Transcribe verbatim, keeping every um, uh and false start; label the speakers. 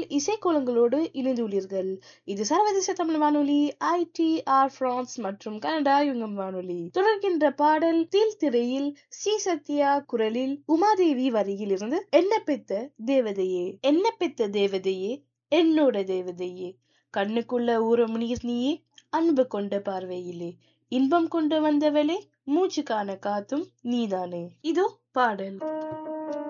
Speaker 1: இசைக்கோலங்களோடு இணைந்துள்ளீர்கள். இது சர்வதேச தமிழ் வானொலி ஐடிஆர் பிரான்ஸ் மற்றும் கனடா யுங்கம் வானொலி. தொடர்கின்ற பாடல் தீல் திரையில் ஸ்ரீ சத்யா குரலில் உமாதேவி வரியில் இருந்து என்ன பெத்த தேவதையே என்ன பெத்த தேவதையே என்னோட தேவதையே கண்ணுக்குள்ள ஊரம் நீர் நீயே அன்பு கொண்ட பார்வையிலே இன்பம் கொண்டு வந்தவளே மூச்சு காண காத்தும் நீதானே. இதோ பாடல்.